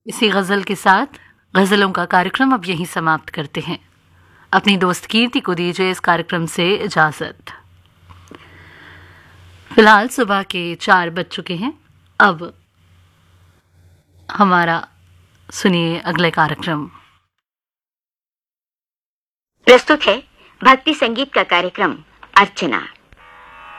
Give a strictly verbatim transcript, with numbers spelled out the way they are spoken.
इसी गजल के साथ गजलों का कार्यक्रम अब यहीं समाप्त करते हैं। अपनी दोस्त कीर्ति को दीजिए इस कार्यक्रम से इजाजत। फिलहाल सुबह के चार बज चुके हैं। अब हमारा सुनिए अगले कार्यक्रम। प्रस्तुत है भक्ति संगीत का कार्यक्रम अर्चना।